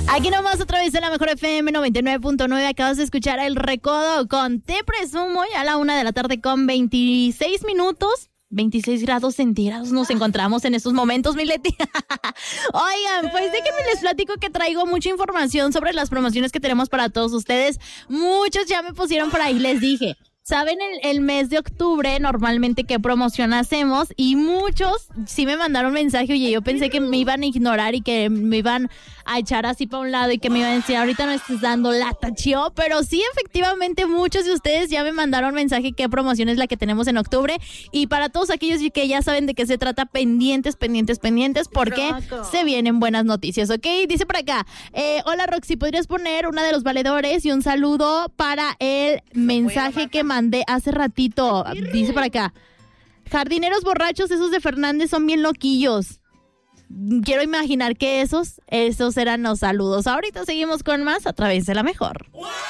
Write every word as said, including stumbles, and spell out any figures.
Aquí nomás otra vez en la Mejor F M noventa y nueve punto nueve. Acabas de escuchar El Recodo con Te Presumo y a la una de la tarde con veintiséis minutos. veintiséis grados centígrados nos encontramos en estos momentos, mi Leti. Oigan, pues déjenme les platico que traigo mucha información sobre las promociones que tenemos para todos ustedes. Muchos ya me pusieron por ahí, les dije. ¿Saben el, el mes de octubre normalmente qué promoción hacemos? Y muchos sí me mandaron mensaje, oye, yo pensé que me iban a ignorar y que me iban a echar así para un lado y que me iban a decir, ahorita no estás dando lata, chío. Pero sí, efectivamente, muchos de ustedes ya me mandaron mensaje qué promoción es la que tenemos en octubre. Y para todos aquellos que ya saben de qué se trata, pendientes, pendientes, pendientes, porque Roco. Se vienen buenas noticias, ¿ok? Dice por acá, eh, hola Roxy, ¿podrías poner una de los valedores y un saludo para el mensaje que mandó? Mandé hace ratito, dice por acá, jardineros borrachos, esos de Fernández son bien loquillos. Quiero imaginar que esos, esos eran los saludos. Ahorita seguimos con más a través de La Mejor.